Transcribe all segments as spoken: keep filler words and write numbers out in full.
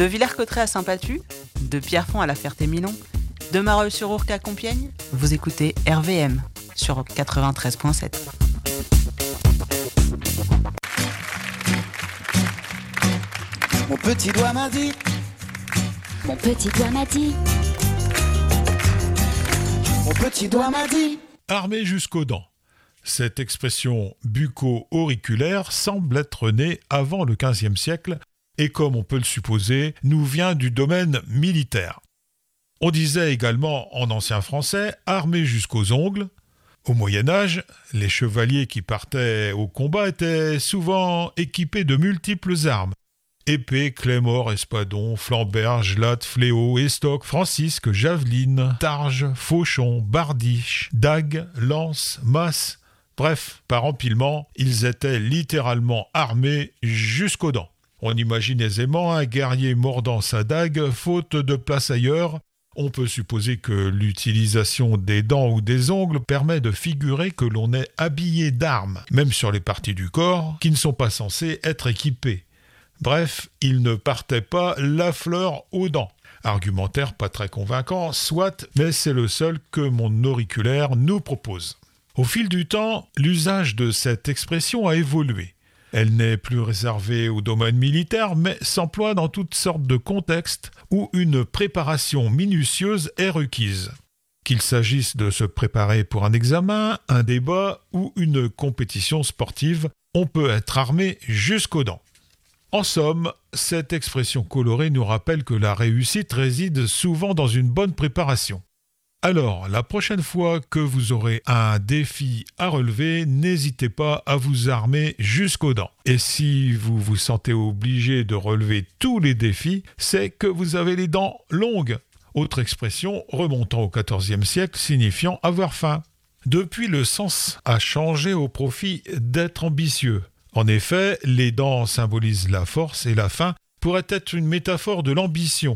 De Villers-Cotterêts à Saint-Patu, de Pierrefonds à La Ferté-Milon, de Marolles-sur-Ourcq à Compiègne, vous écoutez R V M sur quatre-vingt-treize virgule sept. Mon petit doigt m'a dit, Mon petit doigt m'a dit, mon petit doigt m'a dit. Armé jusqu'aux dents. Cette expression bucco-auriculaire semble être née avant le quinzième siècle et, comme on peut le supposer, nous vient du domaine militaire. On disait également en ancien français « armé jusqu'aux ongles ». Au Moyen-Âge, les chevaliers qui partaient au combat étaient souvent équipés de multiples armes. Épée, claymore, espadon, flamberge, latte, fléau, estoc, francisque, javeline, targe, fauchon, bardiche, dague, lance, masse. Bref, par empilement, ils étaient littéralement armés jusqu'aux dents. On imagine aisément un guerrier mordant sa dague, faute de place ailleurs. On peut supposer que l'utilisation des dents ou des ongles permet de figurer que l'on est habillé d'armes, même sur les parties du corps qui ne sont pas censées être équipées. Bref, il ne partait pas la fleur aux dents. Argumentaire pas très convaincant, soit, mais c'est le seul que mon auriculaire nous propose. Au fil du temps, l'usage de cette expression a évolué. Elle n'est plus réservée au domaine militaire, mais s'emploie dans toutes sortes de contextes où une préparation minutieuse est requise. Qu'il s'agisse de se préparer pour un examen, un débat ou une compétition sportive, on peut être armé jusqu'aux dents. En somme, cette expression colorée nous rappelle que la réussite réside souvent dans une bonne préparation. Alors, la prochaine fois que vous aurez un défi à relever, n'hésitez pas à vous armer jusqu'aux dents. Et si vous vous sentez obligé de relever tous les défis, c'est que vous avez les dents longues. Autre expression remontant au quatorzième siècle signifiant avoir faim. Depuis, le sens a changé au profit d'être ambitieux. En effet, les dents symbolisent la force et la faim pourrait être une métaphore de l'ambition.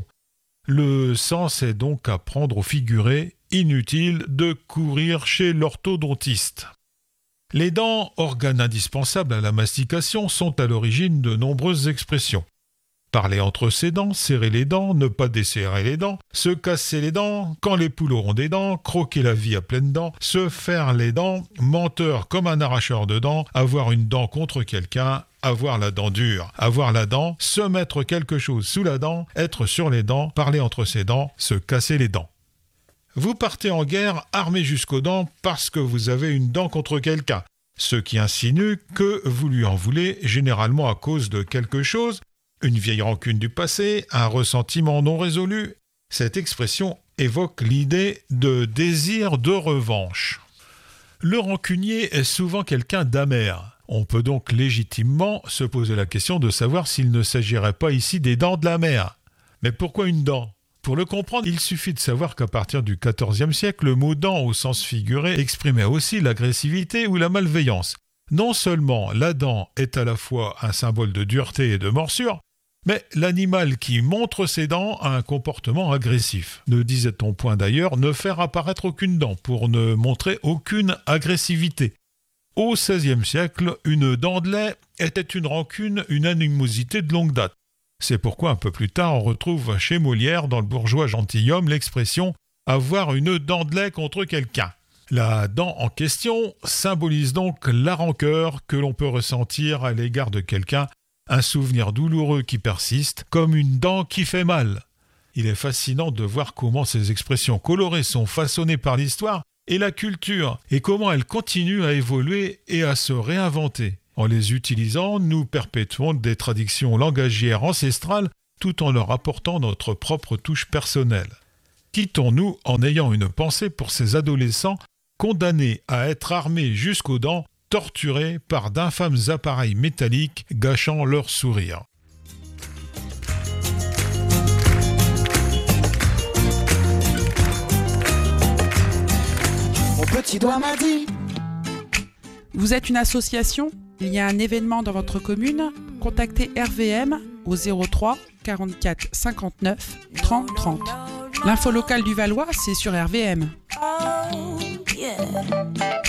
Le sens est donc à prendre au figuré, inutile de courir chez l'orthodontiste. Les dents, organes indispensables à la mastication, sont à l'origine de nombreuses expressions. Parler entre ses dents, serrer les dents, ne pas desserrer les dents, se casser les dents, quand les poules auront des dents, croquer la vie à pleines dents, se faire les dents, menteur comme un arracheur de dents, avoir une dent contre quelqu'un, avoir la dent dure, avoir la dent, se mettre quelque chose sous la dent, être sur les dents, parler entre ses dents, se casser les dents. Vous partez en guerre armé jusqu'aux dents parce que vous avez une dent contre quelqu'un, ce qui insinue que vous lui en voulez généralement à cause de quelque chose, une vieille rancune du passé, un ressentiment non résolu. Cette expression évoque l'idée de désir de revanche. Le rancunier est souvent quelqu'un d'amer. On peut donc légitimement se poser la question de savoir s'il ne s'agirait pas ici des dents de la mer. Mais pourquoi une dent ? Pour le comprendre, il suffit de savoir qu'à partir du quatorzième siècle, le mot dent au sens figuré exprimait aussi l'agressivité ou la malveillance. Non seulement la dent est à la fois un symbole de dureté et de morsure, mais l'animal qui montre ses dents a un comportement agressif. Ne disait-on point d'ailleurs ne faire apparaître aucune dent pour ne montrer aucune agressivité. Au seizième siècle, une dent de lait était une rancune, une animosité de longue date. C'est pourquoi un peu plus tard on retrouve chez Molière dans le bourgeois gentilhomme l'expression « avoir une dent de lait contre quelqu'un ». La dent en question symbolise donc la rancœur que l'on peut ressentir à l'égard de quelqu'un, un souvenir douloureux qui persiste, comme une dent qui fait mal. Il est fascinant de voir comment ces expressions colorées sont façonnées par l'histoire et la culture, et comment elles continuent à évoluer et à se réinventer. En les utilisant, nous perpétuons des traditions langagières ancestrales tout en leur apportant notre propre touche personnelle. Quittons-nous en ayant une pensée pour ces adolescents condamnés à être armés jusqu'aux dents, torturés par d'infâmes appareils métalliques gâchant leur sourire. Mon petit doigt m'a dit. Vous êtes une association ? Il y a un événement dans votre commune ? Contactez R V M au zéro trois quarante-quatre cinquante-neuf trente trente. L'info locale du Valois, c'est sur R V M. oh yeah.